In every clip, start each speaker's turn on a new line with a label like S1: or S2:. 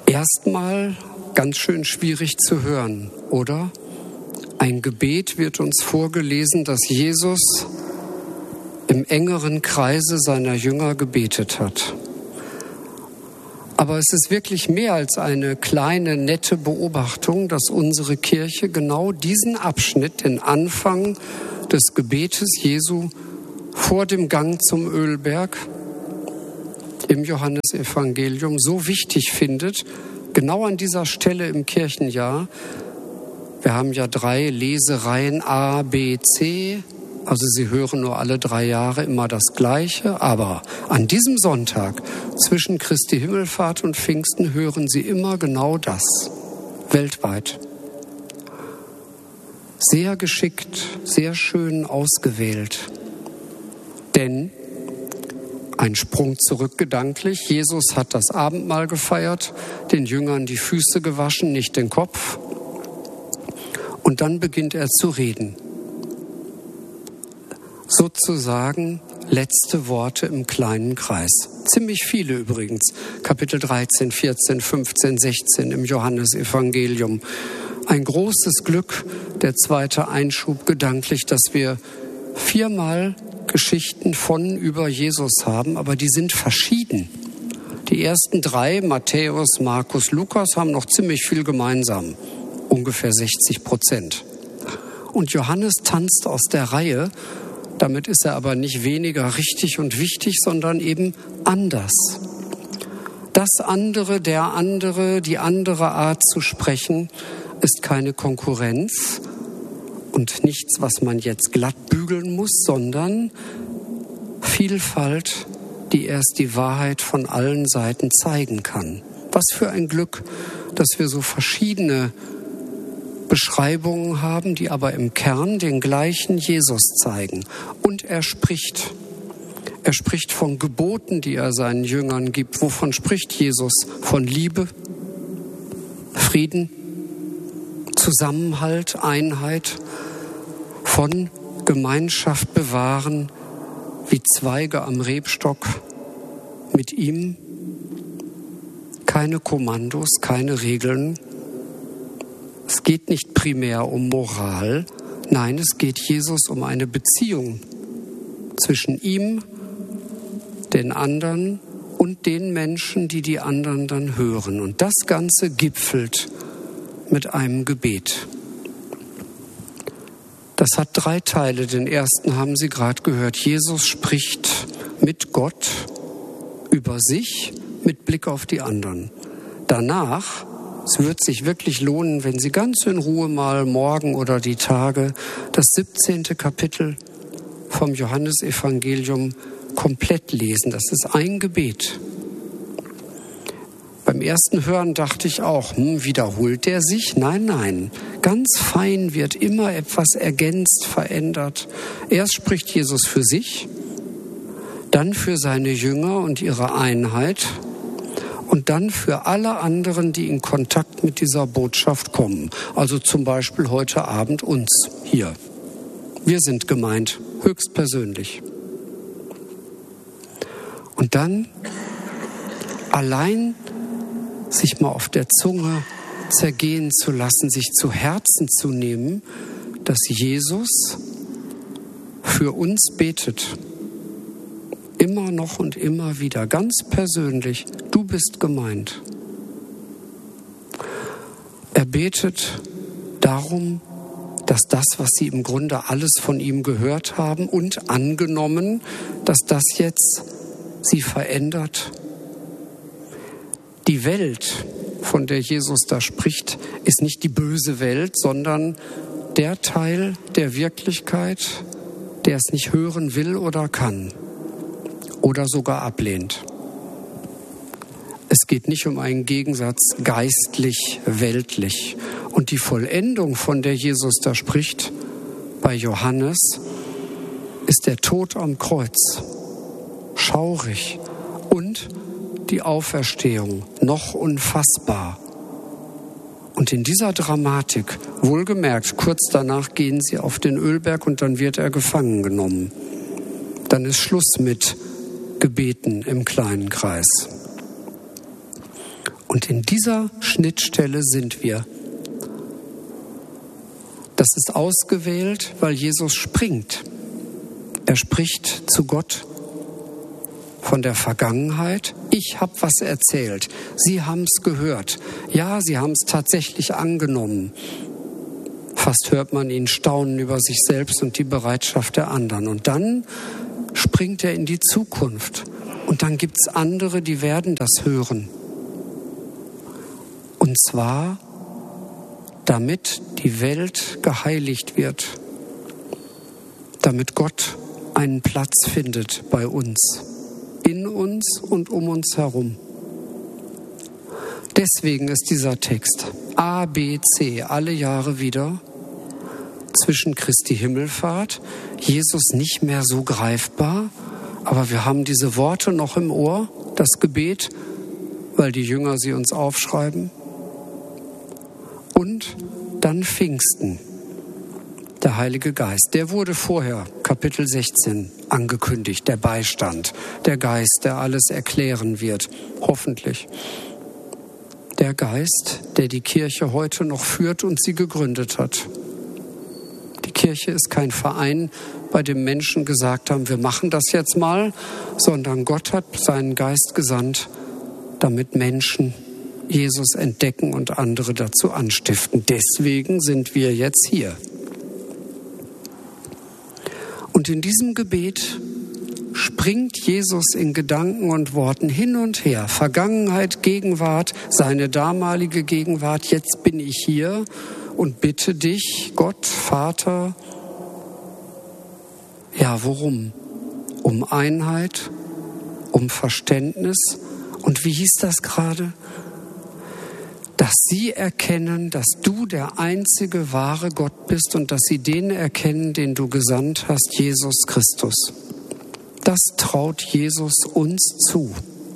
S1: Erstmal ganz schön schwierig zu hören, oder? Ein Gebet wird uns vorgelesen, das Jesus im engeren Kreise seiner Jünger gebetet hat. Aber es ist wirklich mehr als eine kleine, nette Beobachtung, dass unsere Kirche genau diesen Abschnitt, den Anfang des Gebetes Jesu vor dem Gang zum Ölberg im Johannesevangelium so wichtig findet, genau an dieser Stelle im Kirchenjahr. Wir haben ja 3 Lesereihen A, B, C. Also Sie hören nur alle 3 Jahre immer das Gleiche, aber an diesem Sonntag zwischen Christi Himmelfahrt und Pfingsten hören Sie immer genau das, weltweit. Sehr geschickt, sehr schön ausgewählt. Denn, ein Sprung zurück gedanklich, Jesus hat das Abendmahl gefeiert, den Jüngern die Füße gewaschen, nicht den Kopf. Und dann beginnt er zu reden. Sozusagen letzte Worte im kleinen Kreis. Ziemlich viele übrigens. Kapitel 13, 14, 15, 16 im Johannesevangelium. Ein großes Glück, der zweite Einschub gedanklich, dass wir 4-mal Geschichten von über Jesus haben, aber die sind verschieden. Die ersten 3, Matthäus, Markus, Lukas, haben noch ziemlich viel gemeinsam. Ungefähr 60%. Und Johannes tanzt aus der Reihe. Damit ist er aber nicht weniger richtig und wichtig, sondern eben anders. Das andere, der andere, die andere Art zu sprechen, ist keine Konkurrenz und nichts, was man jetzt glatt bügeln muss, sondern Vielfalt, die erst die Wahrheit von allen Seiten zeigen kann. Was für ein Glück, dass wir so verschiedene Beschreibungen haben, die aber im Kern den gleichen Jesus zeigen. Und er spricht. Er spricht von Geboten, die er seinen Jüngern gibt. Wovon spricht Jesus? Von Liebe, Frieden, Zusammenhalt, Einheit, von Gemeinschaft bewahren, wie Zweige am Rebstock mit ihm. Keine Kommandos, keine Regeln. Es geht nicht primär um Moral, nein, es geht Jesus um eine Beziehung zwischen ihm, den anderen und den Menschen, die die anderen dann hören. Und das Ganze gipfelt mit einem Gebet. Das hat 3 Teile. Den ersten haben Sie gerade gehört. Jesus spricht mit Gott über sich mit Blick auf die anderen. Danach, es wird sich wirklich lohnen, wenn Sie ganz in Ruhe mal morgen oder die Tage das 17. Kapitel vom Johannesevangelium komplett lesen. Das ist ein Gebet. Beim ersten Hören dachte ich auch, wiederholt der sich? Nein, nein. Ganz fein wird immer etwas ergänzt, verändert. Erst spricht Jesus für sich, dann für seine Jünger und ihre Einheit und dann für alle anderen, die in Kontakt mit dieser Botschaft kommen. Also zum Beispiel heute Abend uns hier. Wir sind gemeint, höchstpersönlich. Und dann allein sich mal auf der Zunge zergehen zu lassen, sich zu Herzen zu nehmen, dass Jesus für uns betet. Immer noch und immer wieder, ganz persönlich, du bist gemeint. Er betet darum, dass das, was sie im Grunde alles von ihm gehört haben und angenommen, dass das jetzt sie verändert. Die Welt, von der Jesus da spricht, ist nicht die böse Welt, sondern der Teil der Wirklichkeit, der es nicht hören will oder kann oder sogar ablehnt. Es geht nicht um einen Gegensatz geistlich-weltlich. Und die Vollendung, von der Jesus da spricht, bei Johannes, ist der Tod am Kreuz. Schaurig. Und die Auferstehung, noch unfassbar. Und in dieser Dramatik, wohlgemerkt, kurz danach gehen sie auf den Ölberg und dann wird er gefangen genommen. Dann ist Schluss mit Gebeten im kleinen Kreis. Und in dieser Schnittstelle sind wir. Das ist ausgewählt, weil Jesus springt. Er spricht zu Gott von der Vergangenheit. Ich habe was erzählt. Sie haben es gehört. Ja, sie haben es tatsächlich angenommen. Fast hört man ihn staunen über sich selbst und die Bereitschaft der anderen. Und dann springt er in die Zukunft. Und dann gibt es andere, die werden das hören. Und zwar, damit die Welt geheiligt wird. Damit Gott einen Platz findet bei uns. In uns und um uns herum. Deswegen ist dieser Text A, B, C alle Jahre wieder zwischen Christi Himmelfahrt, Jesus nicht mehr so greifbar, aber wir haben diese Worte noch im Ohr, das Gebet, weil die Jünger sie uns aufschreiben. Und dann Pfingsten, der Heilige Geist. Der wurde vorher, Kapitel 16, angekündigt, der Beistand, der Geist, der alles erklären wird, hoffentlich. Der Geist, der die Kirche heute noch führt und sie gegründet hat. Die Kirche ist kein Verein, bei dem Menschen gesagt haben, wir machen das jetzt mal, sondern Gott hat seinen Geist gesandt, damit Menschen Jesus entdecken und andere dazu anstiften. Deswegen sind wir jetzt hier. Und in diesem Gebet springt Jesus in Gedanken und Worten hin und her. Vergangenheit, Gegenwart, seine damalige Gegenwart. Jetzt bin ich hier und bitte dich, Gott, Vater. Ja, worum? Um Einheit, um Verständnis. Und wie hieß das gerade? Dass sie erkennen, dass du der einzige wahre Gott bist und dass sie den erkennen, den du gesandt hast, Jesus Christus. Das traut Jesus uns zu.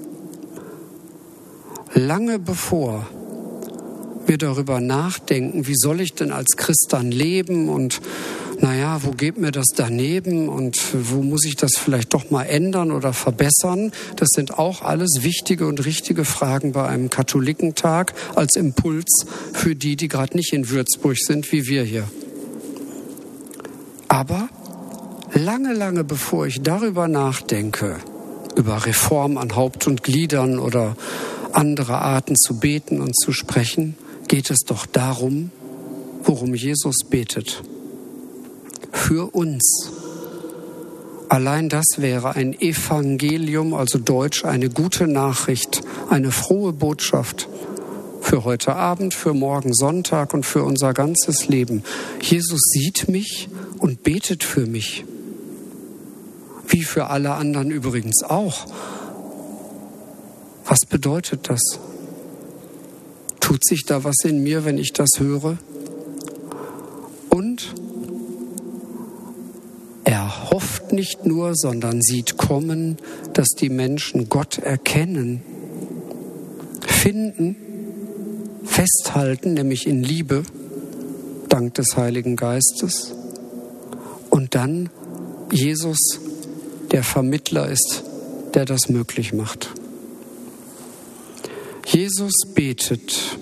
S1: Lange bevor wir darüber nachdenken, wie soll ich denn als Christ dann leben und wo geht mir das daneben und wo muss ich das vielleicht doch mal ändern oder verbessern? Das sind auch alles wichtige und richtige Fragen bei einem Katholikentag als Impuls für die, die gerade nicht in Würzburg sind, wie wir hier. Aber lange, lange bevor ich darüber nachdenke, über Reform an Haupt und Gliedern oder andere Arten zu beten und zu sprechen, geht es doch darum, worum Jesus betet. Für uns. Allein das wäre ein Evangelium, also Deutsch, eine gute Nachricht, eine frohe Botschaft für heute Abend, für morgen Sonntag und für unser ganzes Leben. Jesus sieht mich und betet für mich. Wie für alle anderen übrigens auch. Was bedeutet das? Tut sich da was in mir, wenn ich das höre? Und er hofft nicht nur, sondern sieht kommen, dass die Menschen Gott erkennen, finden, festhalten, nämlich in Liebe, dank des Heiligen Geistes. Und dann Jesus, der Vermittler ist, der das möglich macht. Jesus betet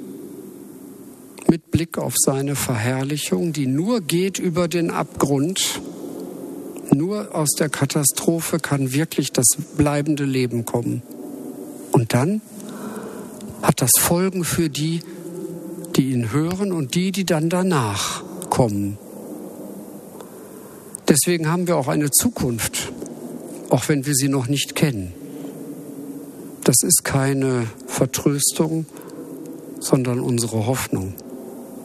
S1: mit Blick auf seine Verherrlichung, die nur geht über den Abgrund. Nur aus der Katastrophe kann wirklich das bleibende Leben kommen. Und dann hat das Folgen für die, die ihn hören und die dann danach kommen. Deswegen haben wir auch eine Zukunft, auch wenn wir sie noch nicht kennen. Das ist keine Vertröstung, sondern unsere Hoffnung.